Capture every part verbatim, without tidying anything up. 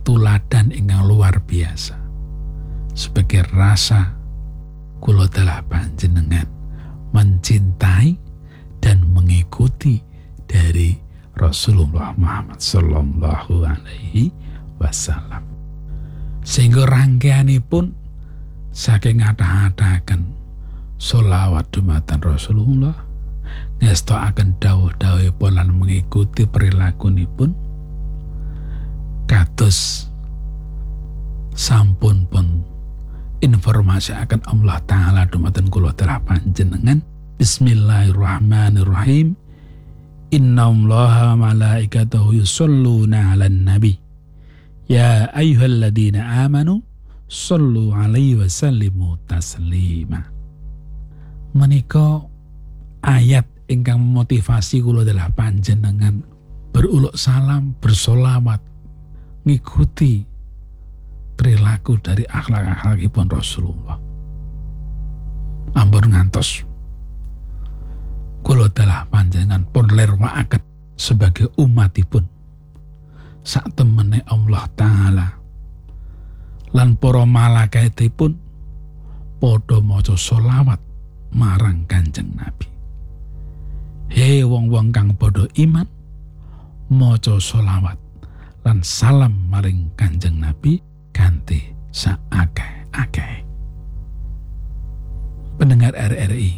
tuladan ingkang luar biasa sebagai rasa kula dalah panjenengan mencintai dan mengikuti dari Rasulullah Muhammad sallallahu alaihi wasallam. Sehingga rangkaianipun saking ngathah-athahaken sholawat dumatan Rasulullah, ngestokaken dawuh-dawuhipun lan mengikuti perilakunipun kados sampun pun informasi akan Allah Ta'ala dumatan kula dalah panjenengan. Bismillahirrahmanirrahim. Inna allaha malaikatahu yusalluna ala nabi ya ayyuhalladzina amanu sallu alaihi wa sallimu taslima. Menika ayat ingkang motivasi kula dalah panjenengan beruluk salam, bersolawat, ngikuti perilaku dari akhlak-akhlakipun Rasulullah. Ampun ngantos kula dalah panjenengan pun lerwakaken sebagai umatipun sak temene Allah Ta'ala lan para malaikatipun padha maca sholawat marang Kanjeng Nabi. He wong-wong kang padha iman, maca sholawat lan salam maring Kanjeng Nabi kanthi saakeh-akeh. Pendengar R R I,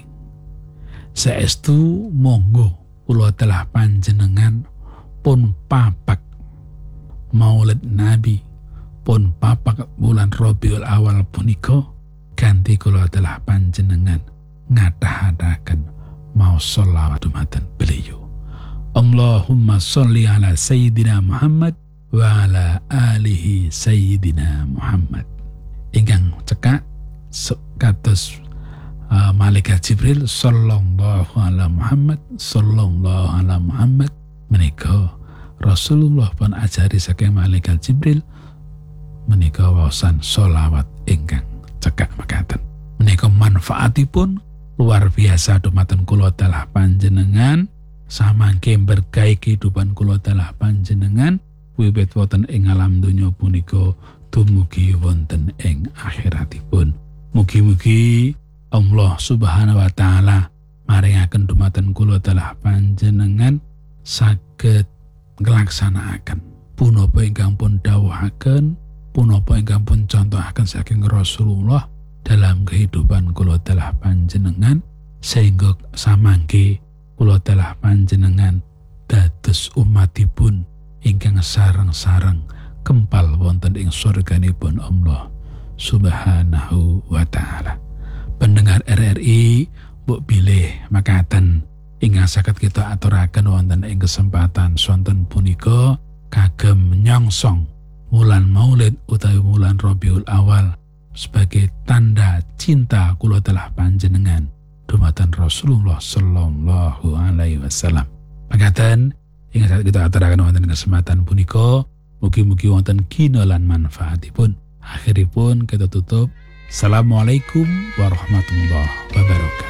saestu monggo kula telah panjenengan pun papak Maulid Nabi pun papak bulan Rabiul Awal punika kanthi kula telah panjenengan ngathah-athahaken mau sholawat dumateng beliau. Allahumma sholli ala sayyidina Muhammad wa ala alihi sayyidina Muhammad. Ingkang cekak kados uh, malaikat Jibril sallallahu ala Muhammad sallallahu ala Muhammad, menika Rasulullah pun ajari saking malaikat Jibril menika waosan sholawat ingkang cekak mekaten. Menika manfaatipun luar biasa dumateng kula dalah panjenengan, samangke berkahi kehidupan kula dalah panjenengan wiwit wonten ing alam donya punika dumugi wonten ing akhiratipun. Mugi-mugi Allah Subhanahu wa taala maringaken dumateng kula dalah panjenengan saged nglaksanakaken punapa ingkang pun dawuhaken, punapa ingkang pun contohaken saking Rasulullah dalam kehidupan kula dalah panjenengan, sehingga samangke kula dalah panjenengan dados umatipun ingkang sareng-sareng kempal wonten ing surganipun Allah Subhanahu wa taala. Pendengar R R I, mbok bilih makaten ingkang saged kita aturaken wonten ing kesempatan sonten punika kagem nyongsong wulan Maulid utawi wulan Rabiul Awal sebagai tanda cinta kula dalah panjenengan dumateng Rasulullah sallallahu alaihi wasallam. Makaten ingkang saged kita aturaken wonten kesempatan punika, mugi-mugi wonten gina lan manfaatipun. Akhiripun kita tutup. Assalamualaikum warahmatullahi wabarakatuh.